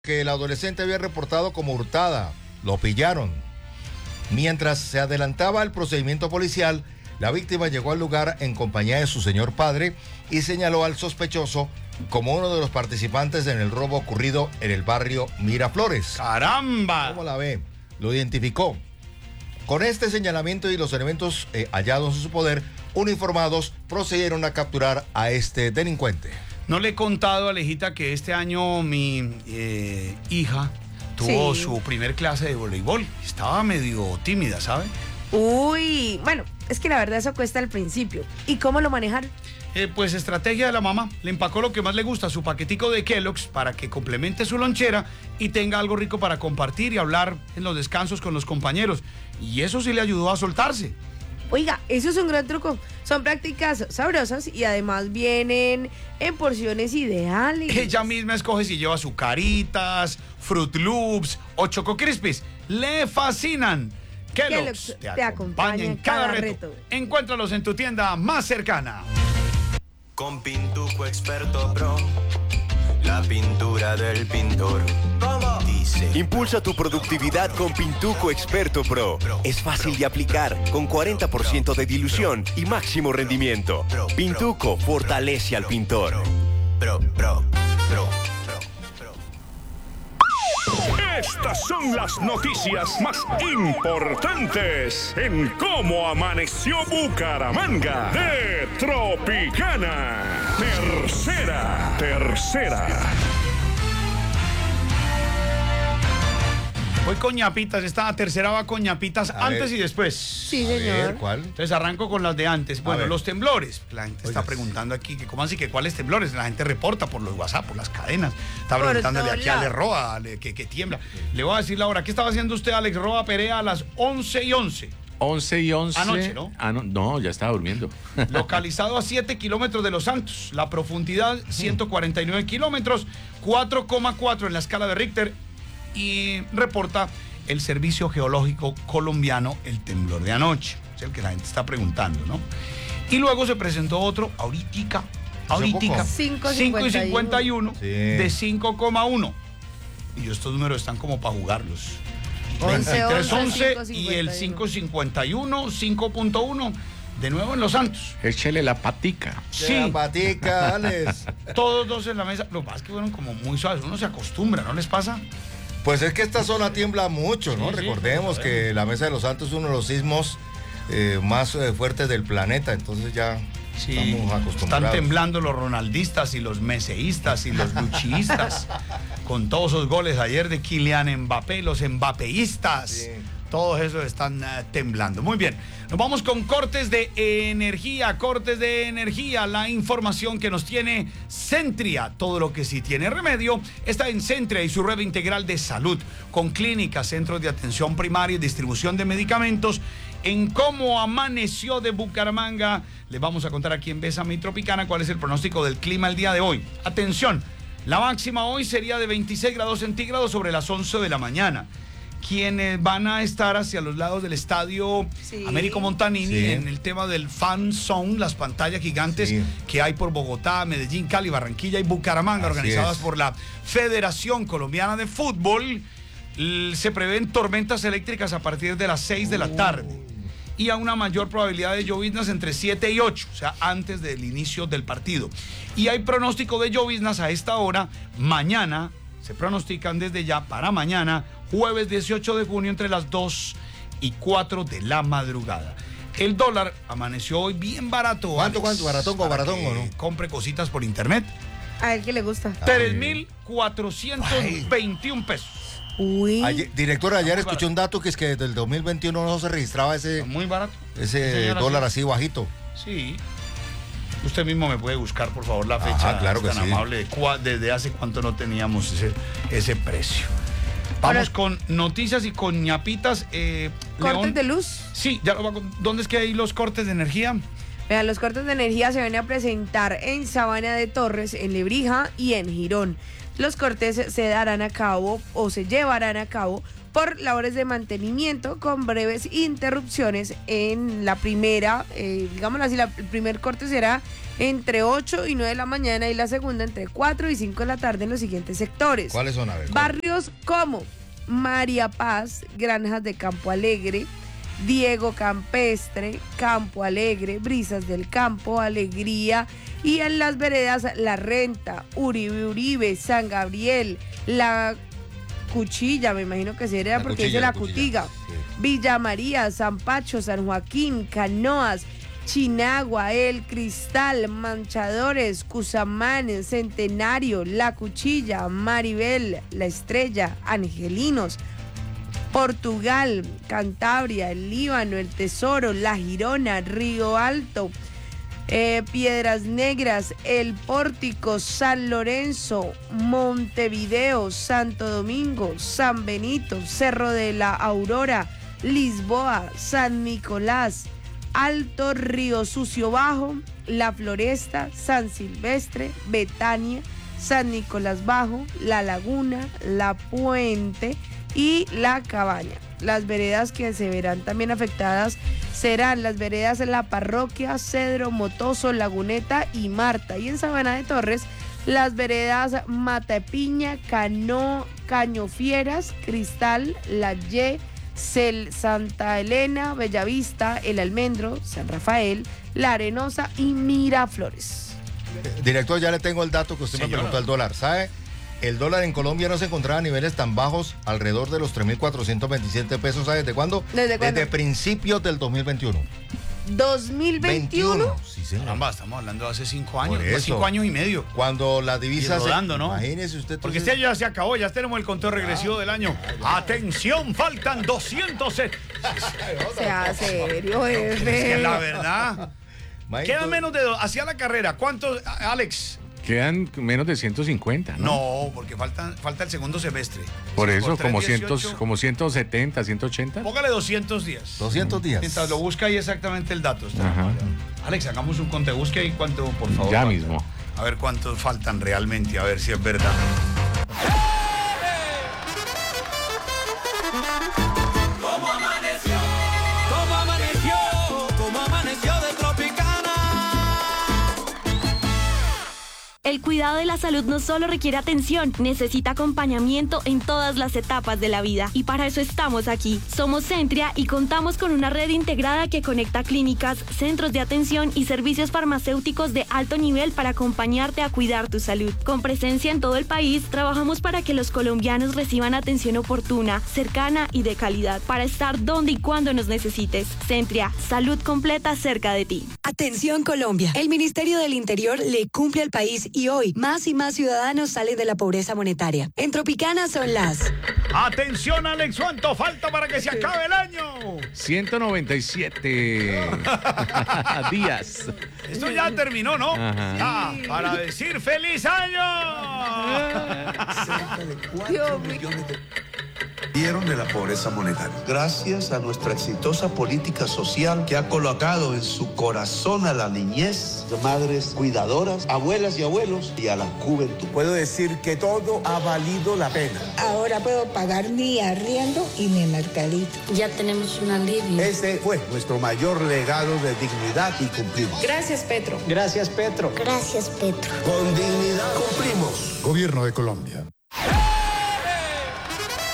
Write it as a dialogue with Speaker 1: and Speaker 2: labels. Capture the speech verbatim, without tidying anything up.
Speaker 1: que el adolescente había reportado como hurtada. Lo pillaron. Mientras se adelantaba el procedimiento policial, la víctima llegó al lugar en compañía de su señor padre y señaló al sospechoso como uno de los participantes en el robo ocurrido en el barrio Miraflores.
Speaker 2: ¡Caramba!
Speaker 1: ¿Cómo la ve? Lo identificó. Con este señalamiento y los elementos eh, hallados en su poder, uniformados procedieron a capturar a este delincuente.
Speaker 2: No le he contado, Alejita, que este año mi eh, hija tuvo
Speaker 3: Sí.
Speaker 2: su primer clase de voleibol. Estaba medio tímida, ¿sabe?
Speaker 3: Uy, bueno, es que la verdad eso cuesta al principio. ¿Y cómo lo manejar?
Speaker 2: Eh, pues estrategia de la mamá. Le empacó lo que más le gusta, su paquetico de Kellogg's, para que complemente su lonchera y tenga algo rico para compartir y hablar en los descansos con los compañeros. Y eso sí le ayudó a soltarse.
Speaker 3: Oiga, eso es un gran truco. Son prácticas sabrosas y además vienen en porciones ideales.
Speaker 2: Ella misma escoge si lleva azucaritas, Fruit Loops o Choco Crispies. Le fascinan. Kellogg's
Speaker 3: Kellogg's
Speaker 2: te,
Speaker 3: te
Speaker 2: acompaña en cada reto.
Speaker 3: reto.
Speaker 2: Encuéntralos en tu tienda más cercana.
Speaker 4: Con Pintuco Experto Pro, la pintura del pintor. ¿Cómo? Dice.
Speaker 5: Impulsa tu productividad con Pintuco Experto Pro. Es fácil de aplicar, con cuarenta por ciento de dilución y máximo rendimiento. Pintuco fortalece al pintor.
Speaker 4: Pro, pro, pro, pro, pro.
Speaker 6: Estas son las noticias más importantes en cómo amaneció Bucaramanga de Tropicana. Tercera, tercera.
Speaker 2: Voy con ñapitas, esta tercera va con ñapitas
Speaker 1: A
Speaker 2: antes
Speaker 1: ver.
Speaker 2: y después.
Speaker 3: Sí,
Speaker 1: A ver,
Speaker 3: señor.
Speaker 1: ¿cuál?
Speaker 2: Entonces arranco con las de antes. Bueno,
Speaker 1: ver.
Speaker 2: los temblores. La gente está
Speaker 1: Oiga,
Speaker 2: preguntando aquí que cómo así que cuáles temblores. La gente reporta por los WhatsApp, por las cadenas. Está
Speaker 3: Por
Speaker 2: preguntándole
Speaker 3: todos
Speaker 2: aquí a Ale
Speaker 3: lados.
Speaker 2: Roa Ale, que, que tiembla. Le voy a decir la hora. ¿Qué estaba haciendo usted, Alex Roa Perea, a las once y once?
Speaker 7: once y once.
Speaker 2: Anoche, ¿no?
Speaker 7: Ah, no, no, ya estaba durmiendo.
Speaker 2: Localizado a siete kilómetros de Los Santos. La profundidad ciento cuarenta y nueve kilómetros, cuatro coma cuatro en la escala de Richter. Y reporta el Servicio Geológico Colombiano el temblor de anoche. Es el que la gente está preguntando, ¿no? Y luego se presentó otro, ahorita, ahorita,
Speaker 1: poco?
Speaker 3: cinco
Speaker 2: cinco y cincuenta y uno
Speaker 1: Sí.
Speaker 2: de cinco coma uno. Y estos números están como para jugarlos.
Speaker 3: once,
Speaker 2: veintitrés
Speaker 3: once,
Speaker 2: once y el cinco cincuenta y uno, cinco punto uno. De nuevo en Los Santos.
Speaker 7: Échele la patica.
Speaker 2: Sí,
Speaker 1: La patica, Alex.
Speaker 2: todos dos en la mesa. Lo que pasa es que fueron como muy suaves. Uno se acostumbra, ¿no les pasa?
Speaker 1: Pues es que esta zona tiembla mucho, ¿no?
Speaker 2: Sí, sí,
Speaker 1: Recordemos
Speaker 2: pues,
Speaker 1: que la Mesa de los Santos es uno de los sismos eh, más eh, fuertes del planeta, entonces ya
Speaker 2: Sí,
Speaker 1: estamos acostumbrados.
Speaker 2: están temblando los ronaldistas y los meseístas y los luchiistas con todos esos goles ayer de Kylian Mbappé, los mbapeístas.
Speaker 1: Sí.
Speaker 2: Todos esos están uh, temblando. Muy bien, nos vamos con cortes de energía, cortes de energía, la información que nos tiene Centria. Todo lo que sí tiene remedio está en Centria y su red integral de salud, con clínicas, centros de atención primaria y distribución de medicamentos. En cómo amaneció de Bucaramanga, les vamos a contar aquí en Bésame y Tropicana cuál es el pronóstico del clima el día de hoy. Atención, la máxima hoy sería de veintiséis grados centígrados sobre las once de la mañana. Quienes van a estar hacia los lados del estadio
Speaker 3: Sí.
Speaker 2: Américo Montanini,
Speaker 1: Sí.
Speaker 2: en el tema del Fan Zone, las pantallas gigantes
Speaker 1: Sí.
Speaker 2: que hay por Bogotá, Medellín, Cali, Barranquilla y Bucaramanga,
Speaker 1: Así
Speaker 2: organizadas
Speaker 1: es.
Speaker 2: por la Federación Colombiana de Fútbol. L- Se prevén tormentas eléctricas a partir de las seis de la tarde y a una mayor probabilidad de lloviznas entre siete y ocho, o sea, antes del inicio del partido. Y hay pronóstico de lloviznas a esta hora, mañana, se pronostican desde ya para mañana, jueves dieciocho de junio, entre las dos y cuatro de la madrugada. El dólar amaneció hoy bien barato.
Speaker 1: ¿Cuánto,
Speaker 2: Alex,
Speaker 1: cuánto? ¿Baratongo,
Speaker 2: para
Speaker 1: baratongo,
Speaker 2: que
Speaker 1: no?
Speaker 2: compre cositas por internet.
Speaker 3: A él que le gusta.
Speaker 2: tres mil cuatrocientos veintiún pesos.
Speaker 3: Uy.
Speaker 1: Ayer, director, ayer
Speaker 2: Muy
Speaker 1: escuché
Speaker 2: barato.
Speaker 1: un dato que es que desde el dos mil veintiuno no se registraba ese,
Speaker 2: Muy barato.
Speaker 1: ese
Speaker 2: Señora,
Speaker 1: dólar
Speaker 2: sí.
Speaker 1: así bajito.
Speaker 2: Sí. Usted mismo me puede buscar, por favor, la fecha.
Speaker 1: Ajá, claro que
Speaker 2: tan
Speaker 1: sí.
Speaker 2: amable de cua- desde hace cuánto no teníamos ese, ese precio. Vamos
Speaker 3: Ahora-
Speaker 2: con noticias y con ñapitas. Eh,
Speaker 3: ¿Cortes
Speaker 2: León.
Speaker 3: de luz?
Speaker 2: Sí, ya lo va con- ¿dónde es que hay los cortes de energía?
Speaker 3: Vean, los cortes de energía se van a presentar en Sabana de Torres, en Lebrija y en Girón. Los cortes se darán a cabo o se llevarán a cabo por labores de mantenimiento con breves interrupciones en la primera, eh, digámoslo así, la, el primer corte será entre ocho y nueve de la mañana y la segunda entre cuatro y cinco de la tarde en los siguientes sectores.
Speaker 1: ¿Cuáles son? A ver,
Speaker 3: barrios como María Paz, Granjas de Campo Alegre, Diego Campestre, Campo Alegre, Brisas del Campo, Alegría, y en las veredas La Renta, Uribe Uribe, San Gabriel, La Cuchilla, me imagino que sería
Speaker 1: La
Speaker 3: porque
Speaker 1: Cuchilla,
Speaker 3: dice La
Speaker 1: La Cuchilla,
Speaker 3: Cutiga,
Speaker 1: sí.
Speaker 3: Villa María, San Pacho, San Joaquín, Canoas, Chinagua, El Cristal, Manchadores, Cusamán, Centenario, La Cuchilla, Maribel, La Estrella, Angelinos, Portugal, Cantabria, el Líbano, el Tesoro, La Girona, Río Alto, eh, Piedras Negras, El Pórtico, San Lorenzo, Montevideo, Santo Domingo, San Benito, Cerro de la Aurora, Lisboa, San Nicolás, Alto Río Sucio Bajo, La Floresta, San Silvestre, Betania, San Nicolás Bajo, La Laguna, La Puente y La Cabaña. Las veredas que se verán también afectadas serán las veredas en La Parroquia, Cedro, Motoso, Laguneta y Marta. Y en Sabana de Torres, las veredas Matapiña, Cano, Cañofieras, Cristal, La Ye, Cel, Santa Elena, Bellavista, El Almendro, San Rafael, La Arenosa y Miraflores.
Speaker 1: Director, ya le tengo el dato que usted
Speaker 2: Señora.
Speaker 1: me preguntó, el dólar. ¿Sabe? El dólar en Colombia no se encontraba a niveles tan bajos, alrededor de los tres mil cuatrocientos veintisiete pesos. ¿Sabe desde cuándo?
Speaker 3: ¿Desde cuándo?
Speaker 1: Desde principios del dos mil veintiuno.
Speaker 3: dos mil veintiuno.
Speaker 1: Sí, señor.
Speaker 2: Caramba, estamos hablando de hace cinco años,
Speaker 1: Por
Speaker 2: más
Speaker 1: eso.
Speaker 2: cinco años y medio.
Speaker 1: Cuando la divisa
Speaker 2: Y rodando,
Speaker 1: se...
Speaker 2: ¿no?
Speaker 1: Imagínese usted.
Speaker 2: Porque
Speaker 1: entonces-
Speaker 2: este año ya se acabó, ya tenemos el conteo regresivo del año. Atención, faltan doscientos. Es
Speaker 3: Sea serio,
Speaker 2: que
Speaker 3: jefe.
Speaker 2: la verdad.
Speaker 1: Imagínese-
Speaker 2: Quedan menos de dos. Hacia la carrera. ¿Cuántos, Alex?
Speaker 7: Quedan menos de ciento cincuenta, ¿no?
Speaker 2: No, porque falta, falta el segundo semestre.
Speaker 7: Por
Speaker 2: Sí,
Speaker 7: eso,
Speaker 2: tres,
Speaker 7: como,
Speaker 2: dieciocho.
Speaker 7: cientos, como ciento setenta, ciento ochenta.
Speaker 2: Póngale doscientos días.
Speaker 1: doscientos días.
Speaker 2: Mientras lo busca ahí exactamente el dato. Está
Speaker 7: Ajá.
Speaker 2: mal. Alex, hagamos un conteo. Busque ahí cuánto, por favor.
Speaker 7: Ya
Speaker 2: falta.
Speaker 7: mismo.
Speaker 2: A ver cuántos faltan realmente, a ver si es verdad.
Speaker 8: ¿Cómo amaneció? ¿Cómo amaneció? ¿Cómo amaneció de Tropicana?
Speaker 9: El cuidado de la salud no solo requiere atención, necesita acompañamiento en todas las etapas de la vida. Y para eso estamos aquí. Somos Centria y contamos con una red integrada que conecta clínicas, centros de atención y servicios farmacéuticos de alto nivel para acompañarte a cuidar tu salud. Con presencia en todo el país, trabajamos para que los colombianos reciban atención oportuna, cercana y de calidad, para estar donde y cuando nos necesites. Centria, salud completa cerca de ti.
Speaker 10: Atención Colombia, el Ministerio del Interior le cumple al país y hoy más y más ciudadanos salen de la pobreza monetaria. En Tropicana son las...
Speaker 2: Atención, Alex, ¿cuánto falta para que se acabe el año?
Speaker 7: ciento noventa y siete días.
Speaker 2: Esto ya terminó, ¿no?
Speaker 7: Ajá.
Speaker 2: Ah, para decir feliz año.
Speaker 3: Dios mío.
Speaker 11: Dieron de la pobreza monetaria. Gracias a nuestra exitosa política social que ha colocado en su corazón a la niñez, de madres cuidadoras, abuelas y abuelos y a la juventud. Puedo decir que todo ha valido la pena.
Speaker 12: Ahora puedo pagar mi arriendo y mi mercadito.
Speaker 13: Ya tenemos un alivio.
Speaker 11: Ese fue nuestro mayor legado de dignidad y cumplimos.
Speaker 12: Gracias, Petro.
Speaker 11: Gracias, Petro.
Speaker 13: Gracias, Petro.
Speaker 11: Con dignidad cumplimos.
Speaker 14: Gobierno de Colombia.